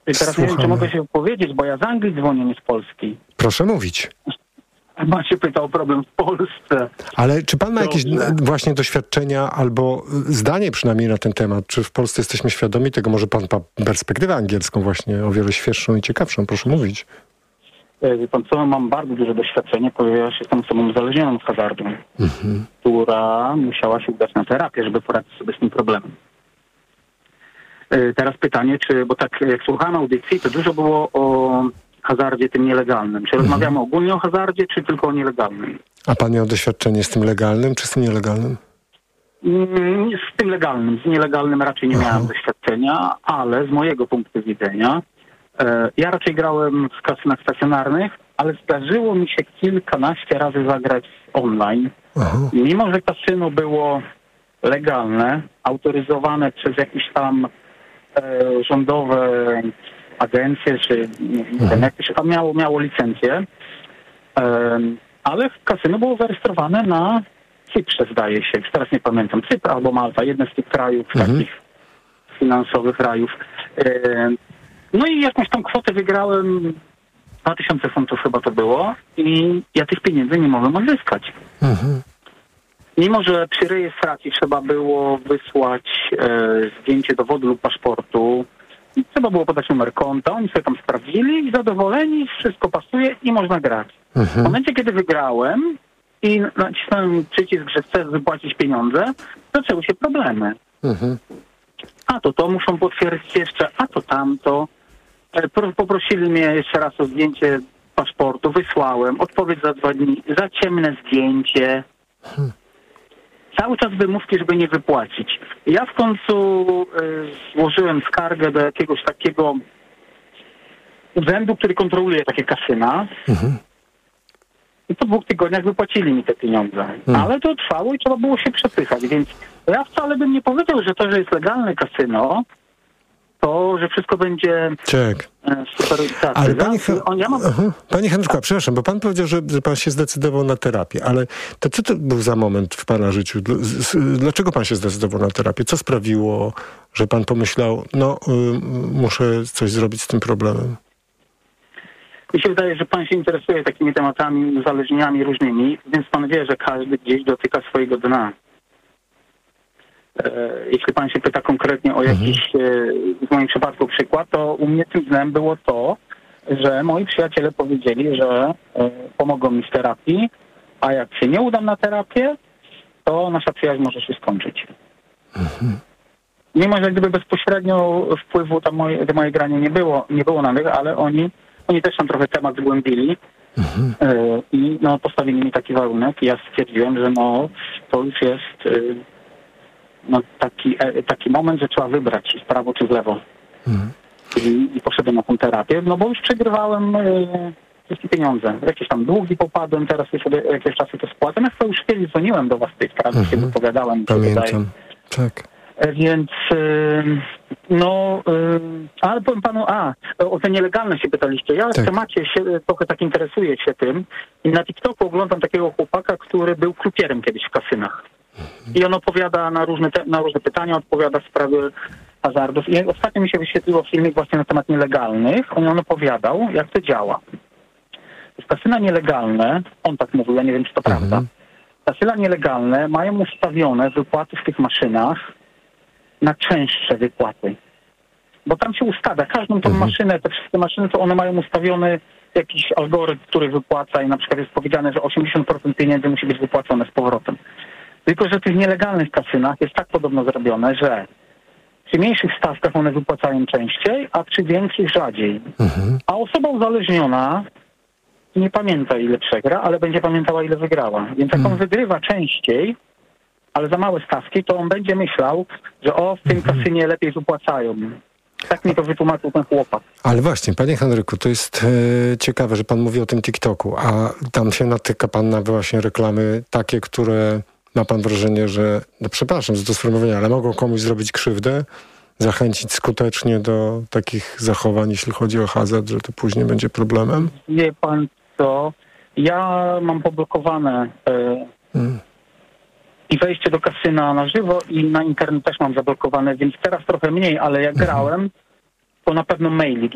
I teraz nie wiem, czy mogę się powiedzieć, bo ja z Anglii dzwonię, nie z Polski. Proszę mówić. Pan się pytał o problem w Polsce. Ale czy pan ma jakieś właśnie doświadczenia albo zdanie przynajmniej na ten temat? Czy w Polsce jesteśmy świadomi tego? Może pan ma perspektywę angielską właśnie o wiele świeższą i ciekawszą? Proszę mówić. Wie pan co, mam bardzo duże doświadczenie, ponieważ jestem osobą uzależnioną od hazardu, która musiała się udać na terapię, żeby poradzić sobie z tym problemem. Teraz pytanie, bo tak jak słuchałem audycji, to dużo było o hazardzie tym nielegalnym. Czy rozmawiamy ogólnie o hazardzie, czy tylko o nielegalnym? A pan miał doświadczenie z tym legalnym, czy z tym nielegalnym? Z tym legalnym. Z nielegalnym raczej nie miałem doświadczenia, ale z mojego punktu widzenia ja raczej grałem w kasynach stacjonarnych, ale zdarzyło mi się kilkanaście razy zagrać online. Mimo że kasyno było legalne, autoryzowane przez jakieś tam rządowe agencje, czy nie wiem, jakieś tam miało licencję, ale kasyno było zarejestrowane na Cyprze, zdaje się. Już teraz nie pamiętam. Cypr albo Malta, jeden z tych krajów takich finansowych rajów. No i jakąś tam kwotę wygrałem, 2000 funtów chyba to było, i ja tych pieniędzy nie mogłem odzyskać. Mimo że przy rejestracji trzeba było wysłać zdjęcie dowodu lub paszportu, trzeba było podać numer konta, oni sobie tam sprawdzili i zadowoleni, wszystko pasuje i można grać. W momencie, kiedy wygrałem i nacisnąłem przycisk, że chcę wypłacić pieniądze, zaczęły się problemy. A to muszą potwierdzić jeszcze, a to tamto. Poprosili mnie jeszcze raz o zdjęcie paszportu, wysłałem, odpowiedź za 2 dni, za ciemne zdjęcie. Cały czas wymówki, żeby nie wypłacić. Ja w końcu złożyłem skargę do jakiegoś takiego urzędu, który kontroluje takie kasyna. I po 2 tygodniach wypłacili mi te pieniądze. Ale to trwało i trzeba było się przepychać, więc ja wcale bym nie powiedział, że to, że jest legalne kasyno, to, że wszystko będzie super. Ale panie Henryku, przepraszam, bo pan powiedział, że pan się zdecydował na terapię, ale to co to był za moment w pana życiu? Dlaczego pan się zdecydował na terapię? Co sprawiło, że pan pomyślał, muszę coś zrobić z tym problemem? Mi się wydaje, że pan się interesuje takimi tematami, uzależnieniami różnymi, więc pan wie, że każdy gdzieś dotyka swojego dna. Jeśli pan się pyta konkretnie o jakiś, w moim przypadku przykład, to u mnie tym dnem było to, że moi przyjaciele powiedzieli, że pomogą mi w terapii, a jak się nie udam na terapię, to nasza przyjaźń może się skończyć. Mimo że gdyby bezpośrednio wpływu do mojej grania nie było na nich, ale oni też tam trochę temat zgłębili i postawili mi taki warunek i ja stwierdziłem, że to już jest taki moment, że trzeba wybrać w prawo czy w lewo. I poszedłem na tą terapię, bo już przegrywałem wszystkie pieniądze. Jakieś tam długi popadłem, teraz już jakieś czasy to spłacam. Ja chyba już kiedyś dzwoniłem do was w tej sprawie, się wypowiadałem. Pamiętam, tak. Więc ale powiem panu, o te nielegalne się pytaliście. Ja w temacie trochę tak interesuję się tym i na TikToku oglądam takiego chłopaka, który był krupierem kiedyś w kasynach. I on opowiada na różne pytania, odpowiada w sprawie hazardów. I ostatnio mi się wyświetliło filmik właśnie na temat nielegalnych. On opowiadał, jak to działa. W kasyna nielegalne, on tak mówił, ja nie wiem, czy to prawda, kasyna nielegalne mają ustawione wypłaty w tych maszynach na częstsze wypłaty. Bo tam się ustawia, każdą tą maszynę, te wszystkie maszyny, to one mają ustawiony jakiś algorytm, który wypłaca i na przykład jest powiedziane, że 80% pieniędzy musi być wypłacone z powrotem. Tylko że w tych nielegalnych kasynach jest tak podobno zrobione, że przy mniejszych stawkach one wypłacają częściej, a przy większych rzadziej. A osoba uzależniona nie pamięta, ile przegra, ale będzie pamiętała, ile wygrała. Więc jak on wygrywa częściej, ale za małe stawki, to on będzie myślał, że w tym kasynie lepiej wypłacają. Tak mi to wytłumaczył ten chłopak. Ale właśnie, panie Henryku, to jest ciekawe, że pan mówi o tym TikToku, a tam się natyka pan na właśnie reklamy takie, które ma pan wrażenie, że, przepraszam za to sformułowanie, ale mogą komuś zrobić krzywdę, zachęcić skutecznie do takich zachowań, jeśli chodzi o hazard, że to później będzie problemem? Wie pan co, ja mam poblokowane i wejście do kasyna na żywo i na internet też mam zablokowane, więc teraz trochę mniej, ale jak grałem, to na pewno maili